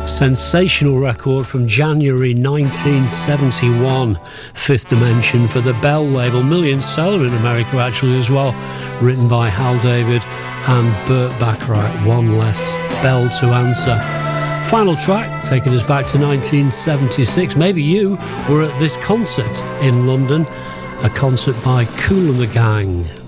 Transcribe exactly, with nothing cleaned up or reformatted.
Sensational record from January nineteen seventy-one, Fifth Dimension for the Bell label, million seller in America actually as well, written by Hal David and Burt Bacharach. One less bell to answer. Final track taking us back to nineteen seventy-six. Maybe you were at this concert in London, a concert by Kool and the Gang.